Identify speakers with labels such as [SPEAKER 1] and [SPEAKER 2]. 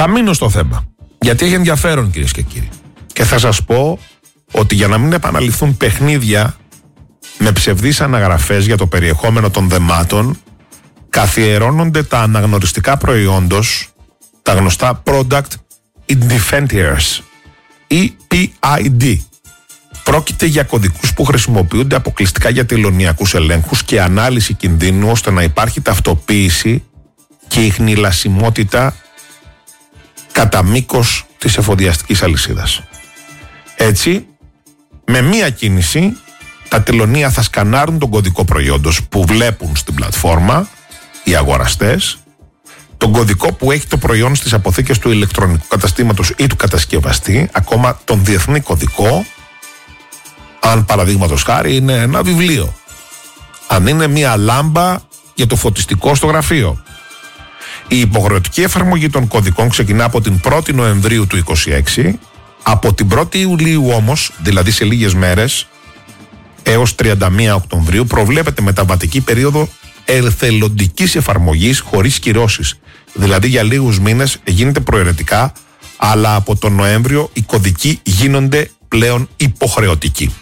[SPEAKER 1] Θα μείνω στο θέμα, γιατί έχει ενδιαφέρον, κυρίες και κύριοι. Και θα σας πω ότι για να μην επαναληφθούν παιχνίδια με ψευδείς αναγραφές για το περιεχόμενο των δεμάτων, καθιερώνονται τα αναγνωριστικά προϊόντος, τα γνωστά Product Identifiers ή PID. Πρόκειται για κωδικούς που χρησιμοποιούνται αποκλειστικά για τελωνειακούς ελέγχους και ανάλυση κινδύνου, ώστε να υπάρχει ταυτοποίηση και ιχνηλασιμότητα κατά μήκος της εφοδιαστικής αλυσίδας. Έτσι, με μία κίνηση, τα τελωνεία θα σκανάρουν τον κωδικό προϊόντος που βλέπουν στην πλατφόρμα οι αγοραστές, τον κωδικό που έχει το προϊόν στις αποθήκες του ηλεκτρονικού καταστήματος ή του κατασκευαστή, ακόμα τον διεθνή κωδικό, αν παραδείγματος χάρη είναι ένα βιβλίο, αν είναι μία λάμπα για το φωτιστικό στο γραφείο. Η υποχρεωτική εφαρμογή των κωδικών ξεκινά από την 1η Νοεμβρίου του 2026, από την 1η Ιουλίου όμως, δηλαδή σε λίγες μέρες, έως 31 Οκτωβρίου, προβλέπεται μεταβατική περίοδο εθελοντικής εφαρμογής χωρίς κυρώσεις. Δηλαδή για λίγους μήνες γίνεται προαιρετικά, αλλά από τον Νοέμβριο οι κωδικοί γίνονται πλέον υποχρεωτικοί.